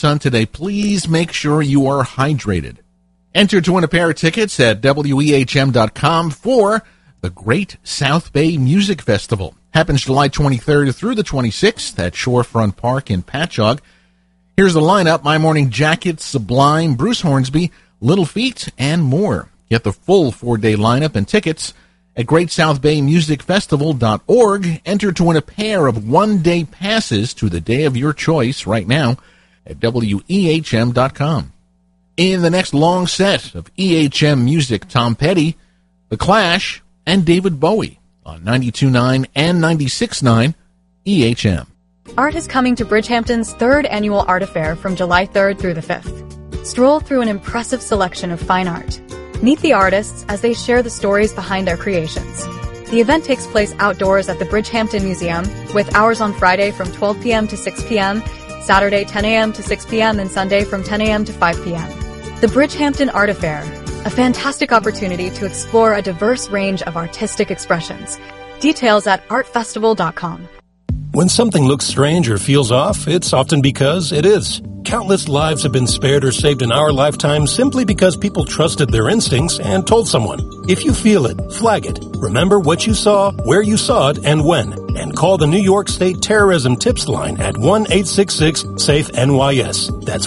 sun today, please make sure you are hydrated. Enter to win a pair of tickets at WEHM.com for the Great South Bay Music Festival. Happens July 23rd through the 26th at Shorefront Park in Patchogue. Here's the lineup: My Morning Jacket, Sublime, Bruce Hornsby, Little Feat, and more. Get the full 4-day lineup and tickets at GreatSouthBayMusicFestival.org. Enter to win a pair of 1-day passes to the day of your choice right now at WEHM.com. In the next long set of EHM music, Tom Petty, The Clash, and David Bowie on 92.9 and 96.9 EHM. Art is coming to Bridgehampton's 3rd annual art affair from July 3rd through the 5th. Stroll through an impressive selection of fine art. Meet the artists as they share the stories behind their creations. The event takes place outdoors at the Bridgehampton Museum, with hours on Friday from 12 p.m. to 6 p.m., Saturday 10 a.m. to 6 p.m., and Sunday from 10 a.m. to 5 p.m. The Bridgehampton Art Affair, a fantastic opportunity to explore a diverse range of artistic expressions. Details at artfestival.com. When something looks strange or feels off, it's often because it is. Countless lives have been spared or saved in our lifetime simply because people trusted their instincts and told someone. If you feel it, flag it. Remember what you saw, where you saw it, and when. And call the New York State Terrorism Tips Line at 1-866-SAFE-NYS. That's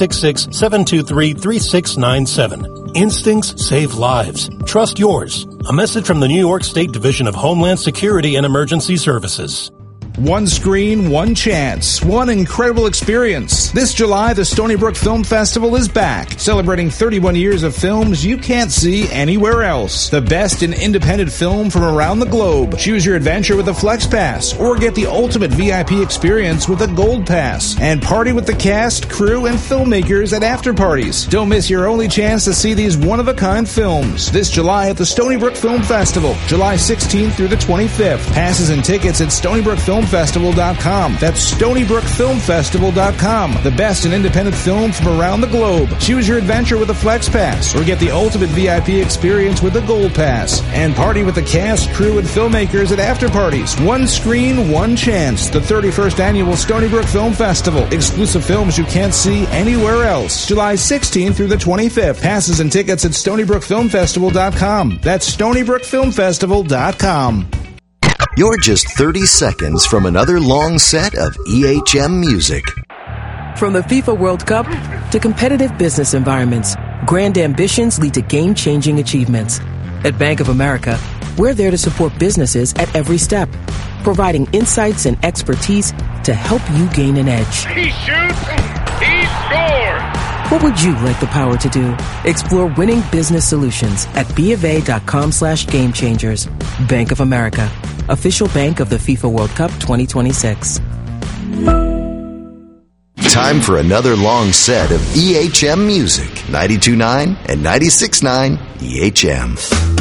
1-866-723-3697. Instincts save lives. Trust yours. A message from the New York State Division of Homeland Security and Emergency Services. One screen, one chance, one incredible experience. This July, the Stony Brook Film Festival is back, celebrating 31 years of films you can't see anywhere else. The best in independent film from around the globe. Choose your adventure with a Flex Pass, or get the ultimate VIP experience with a Gold Pass. And party with the cast, crew, and filmmakers at after parties. Don't miss your only chance to see these one-of-a-kind films. This July at the Stony Brook Film Festival, July 16th through the 25th. Passes and tickets at StonyBrookFilmFestival.com. That's StonyBrookFilmFestival.com. The best in independent film from around the globe. Choose your adventure with a Flex Pass, or get the ultimate VIP experience with a Gold Pass. And party with the cast, crew, and filmmakers at after parties. One screen, one chance. The 31st annual Stony Brook Film Festival. Exclusive films you can't see anywhere else. July 16th through the 25th. Passes and tickets at StonyBrookFilmFestival.com. That's StonyBrookFilmFestival.com. You're just 30 seconds from another long set of EHM music. From the FIFA World Cup to competitive business environments, grand ambitions lead to game-changing achievements. At Bank of America, we're there to support businesses at every step, providing insights and expertise to help you gain an edge. He shoots, he scores! What would you like the power to do? Explore winning business solutions at BofA.com/gamechangers. Bank of America, official bank of the FIFA World Cup 2026. Time for another long set of EHM music. 92.9 and 96.9 EHM.